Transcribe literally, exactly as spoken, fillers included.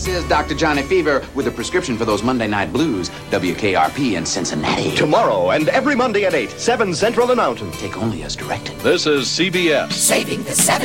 This is Doctor Johnny Fever with a prescription for those Monday night blues. W K R P in Cincinnati. Tomorrow and every Monday at eight, seven Central and Mountain. Take only as directed. This is C B S. Saving the seven.